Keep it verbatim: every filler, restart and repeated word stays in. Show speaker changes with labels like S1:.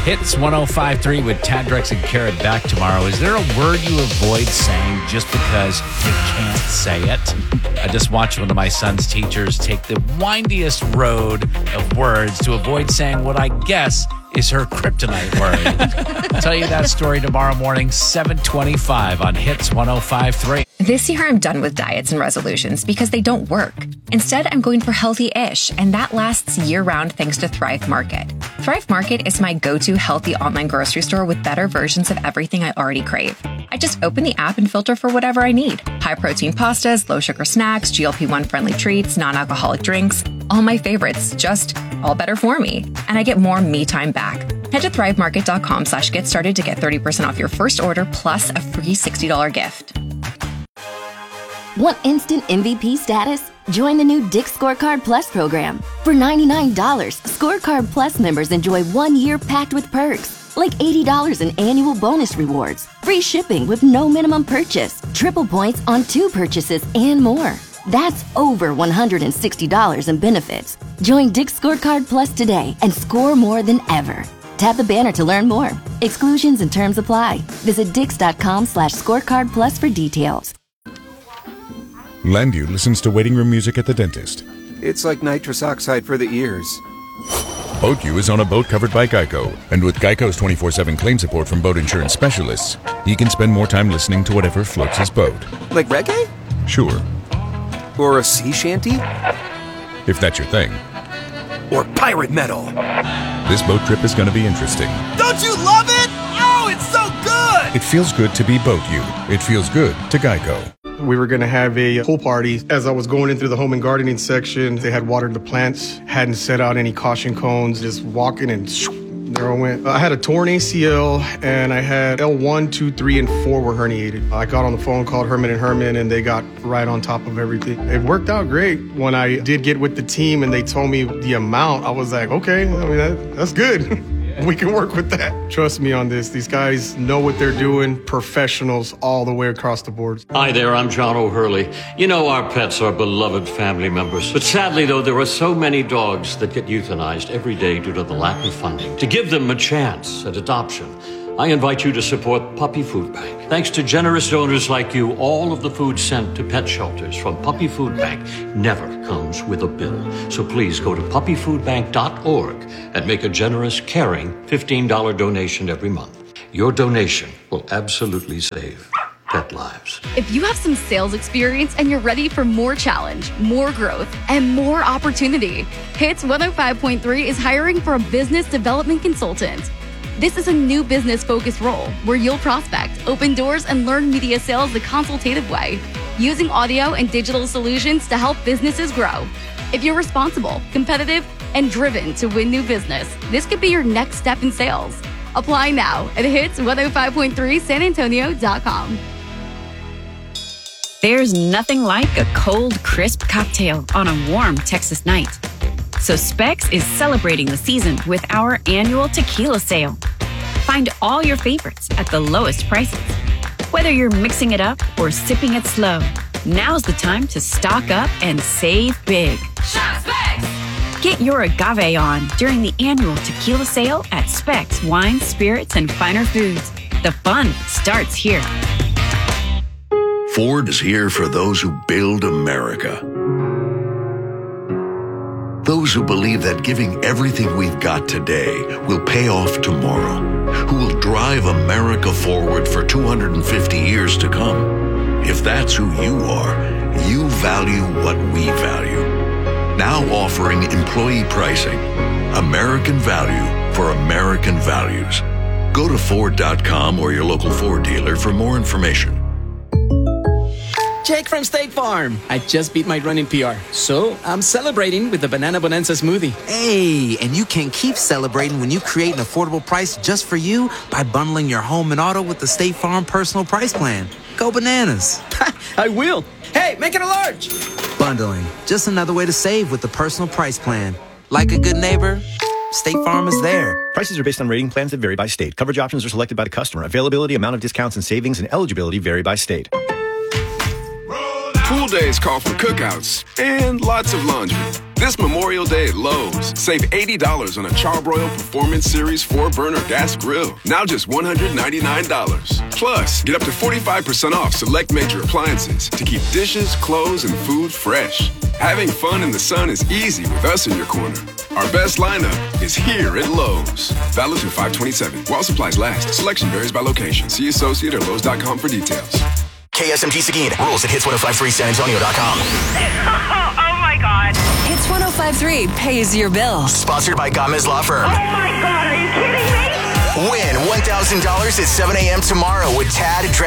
S1: Hits one oh five point three with Tadrex and Carrot back tomorrow. Is there a word you avoid saying just because you can't say it? I just watched one of my son's teachers take the windiest road of words to avoid saying what I guess is her kryptonite word. I'll tell you that story tomorrow morning, seven twenty-five on Hits one oh five point three.
S2: This year, I'm done with diets and resolutions because they don't work. Instead, I'm going for healthy-ish, and that lasts year-round thanks to Thrive Market. Thrive Market is my go-to healthy online grocery store with better versions of everything I already crave. I just open the app and filter for whatever I need. High-protein pastas, low-sugar snacks, G L P one friendly treats, non-alcoholic drinks. All my favorites, just all better for me. And I get more me time back. Head to thrivemarket.com slash get started to get thirty percent off your first order plus a free sixty dollars gift.
S3: Want instant M V P status? Join the new Dick's Scorecard Plus program. For ninety-nine dollars, Scorecard Plus members enjoy one year packed with perks, like eighty dollars in annual bonus rewards, free shipping with no minimum purchase, triple points on two purchases, and more. That's over one hundred sixty dollars in benefits. Join Dick's Scorecard Plus today and score more than ever. Tap the banner to learn more. Exclusions and terms apply. Visit dix.com slash scorecard plus for details.
S4: Landu listens to waiting room music at the dentist.
S5: It's like nitrous oxide for the ears.
S4: BoatU is on a boat covered by Geico, and with Geico's twenty-four seven claim support from boat insurance specialists, he can spend more time listening to whatever floats his boat.
S5: Like reggae?
S4: Sure.
S5: Or a sea shanty?
S4: If that's your thing.
S5: Or pirate metal?
S4: This boat trip is going to be interesting.
S6: Don't you love it? Oh, it's so good!
S4: It feels good to be BoatU. It feels good to Geico.
S7: We were going to have a pool party. As I was going in through the home and gardening section, they had watered the plants, hadn't set out any caution cones, just walking and shoo, there I went. I had a torn A C L and I had L one, two, three, and four were herniated. I got on the phone, called Herman and Herman, and they got right on top of everything. It worked out great. When I did get with the team and they told me the amount, I was like, okay, I mean, that, that's good. We can work with that. Trust me on this. These guys know what they're doing. Professionals all the way across the board.
S8: Hi there, I'm John O'Hurley. You know our pets are beloved family members. But sadly, though, there are so many dogs that get euthanized every day due to the lack of funding. To give them a chance at adoption, I invite you to support Puppy Food Bank. Thanks to generous donors like you, all of the food sent to pet shelters from Puppy Food Bank never comes with a bill. So please go to puppy food bank dot org and make a generous, caring fifteen dollars donation every month. Your donation will absolutely save pet lives.
S9: If you have some sales experience and you're ready for more challenge, more growth, and more opportunity, Hits one oh five point three is hiring for a business development consultant. This is a new business-focused role where you'll prospect, open doors, and learn media sales the consultative way, using audio and digital solutions to help businesses grow. If you're responsible, competitive, and driven to win new business, this could be your next step in sales. Apply now at hits one oh five point three san antonio dot com.
S10: There's nothing like a cold, crisp cocktail on a warm Texas night. So Specs is celebrating the season with our annual tequila sale. Find all your favorites at the lowest prices. Whether you're mixing it up or sipping it slow, now's the time to stock up and save big.
S6: Shop Specs!
S10: Get your agave on during the annual tequila sale at Specs Wine, Spirits, and Finer Foods. The fun starts here.
S11: Ford is here for those who build America. Those who believe that giving everything we've got today will pay off tomorrow, who will drive America forward for two hundred fifty years to come. If that's who you are, you value what we value. Now offering employee pricing, American value for American values. Go to Ford dot com or your local Ford dealer for more information.
S12: Jake from State Farm. I just beat my running P R, so I'm celebrating with the Banana Bonanza smoothie.
S13: Hey, and you can keep celebrating when you create an affordable price just for you by bundling your home and auto with the State Farm Personal Price Plan. Go bananas.
S12: I will. Hey, make it a large.
S13: Bundling, just another way to save with the Personal Price Plan. Like a good neighbor, State Farm is there.
S14: Prices are based on rating plans that vary by state. Coverage options are selected by the customer. Availability, amount of discounts and savings, and eligibility vary by state.
S15: Pool days call for cookouts and lots of laundry. This Memorial Day at Lowe's, save eighty dollars on a Charbroil Performance Series four burner gas grill. Now just one hundred ninety-nine dollars. Plus, get up to forty-five percent off select major appliances to keep dishes, clothes, and food fresh. Having fun in the sun is easy with us in your corner. Our best lineup is here at Lowe's. Valid through five twenty-seven. While supplies last. Selection varies by location. See associate or Lowe's dot com for details.
S16: K S M G Seguin. Rules at hits ten fifty-three san antonio dot com.
S17: Oh my God. Hits ten fifty-three pays your bill.
S16: Sponsored by Gomez Law Firm.
S17: Oh my God, are you kidding me?
S16: Win one thousand dollars at seven a.m. tomorrow with Tad, Drex,